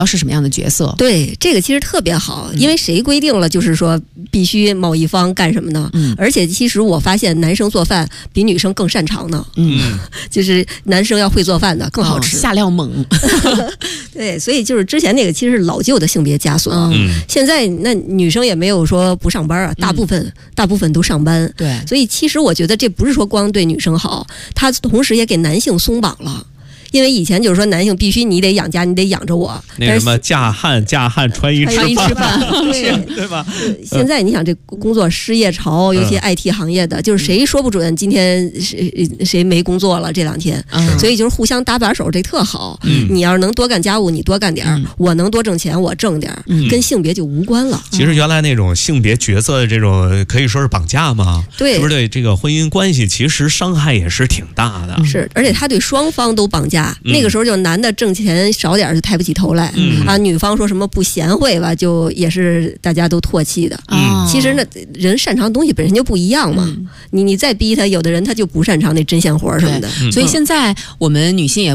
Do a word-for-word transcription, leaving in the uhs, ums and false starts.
是什么样的角色？ 对，这个其实特别好，因为谁规定了就是说必须某一方干什么呢？嗯，而且其实我发现男生做饭比女生更擅长呢。嗯，就是男生要会做饭的更好吃， 哦、下料猛。 对，所以就是之前那个其实是老旧的性别枷锁，嗯，现在那女生也没有说不上班啊，大部分、嗯、大部分都上班。 对， 所以其实我觉得这不是说光对女生好，它同时也给男性松绑了。因为以前就是说男性必须你得养家，你得养着我。 那什么嫁汉嫁汉穿衣穿衣吃饭， 对对吧？ 现在你想这工作失业潮，尤其 I T 行业的，就是谁说不准今天谁谁没工作了这两天，所以就是互相搭把手，这特好。你要是能多干家务，你多干点儿；我能多挣钱，我挣点儿，跟性别就无关了。 其实原来那种性别角色的这种可以说是绑架嘛， 对， 是不是对这个婚姻关系其实伤害也是挺大的？ 是，而且他对双方都绑架。嗯、那个时候就男的挣钱少点就抬不起头来，嗯、啊，女方说什么不贤惠吧，就也是大家都唾弃的。嗯、其实呢，人擅长的东西本身就不一样嘛。嗯、你你再逼他，有的人他就不擅长那针线活什么的。 所以现在我们女性也